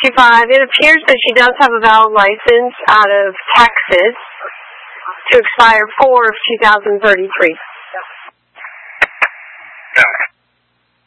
65. It appears that she does have a valid license out of Texas to expire 4 of 2033.